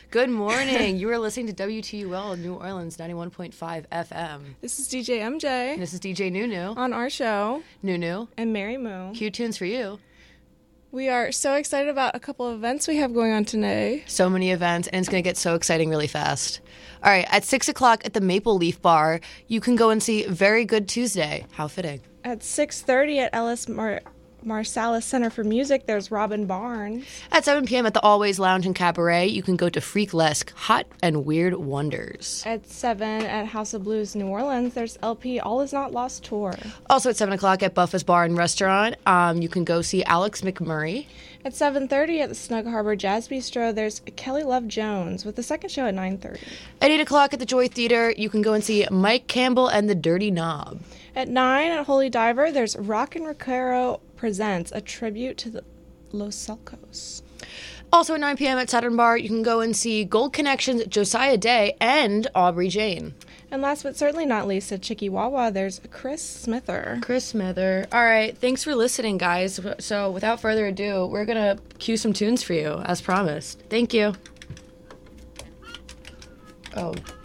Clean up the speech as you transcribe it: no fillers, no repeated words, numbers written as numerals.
Good morning. You are listening to WTUL New Orleans 91.5 FM. This is DJ MJ. And this is DJ Nunu. On our show. Nunu. And Mary Moo. Cue tunes for you. We are so excited about a couple of events we have going on today. So many events, and it's going to get so exciting really fast. All right, at 6 o'clock at the Maple Leaf Bar, you can go and see Very Good Tuesday. How fitting. At 6:30 at Ellis Marsalis Center for Music, there's Robin Barnes. At 7 p.m. at the Always Lounge and Cabaret, you can go to Freaklesque Hot and Weird Wonders. At 7 at House of Blues New Orleans, there's LP All Is Not Lost Tour. Also at 7 o'clock at Buffa's Bar and Restaurant, you can go see Alex McMurray. At 7:30 at the Snug Harbor Jazz Bistro, there's Kelly Love Jones with the second show at 9:30. At 8 o'clock at the Joy Theater, you can go and see Mike Campbell and the Dirty Knob. At 9 at Holy Diver, there's Rock and Rockero Presents, a tribute to the Los Sulcos. Also at 9 p.m. at Saturn Bar, you can go and see Gold Connections, Josiah Day, and Aubrey Jane. And last but certainly not least, at Chicky-Wawa, there's Chris Smither. Chris Smither. All right, thanks for listening, guys. So without further ado, we're going to cue some tunes for you, as promised. Thank you. Oh.